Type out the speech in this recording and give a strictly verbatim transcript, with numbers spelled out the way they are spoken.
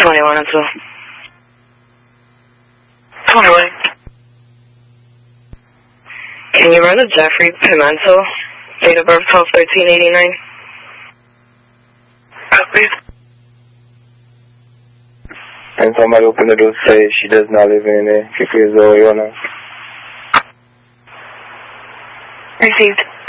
twenty-one as well. twenty-one. Can you run a Jeffrey Pimento? Date of birth twelve thirteen eighty-nine. Copy. And somebody opened the door to say she does not live in there. Fifty years old, you know. Received.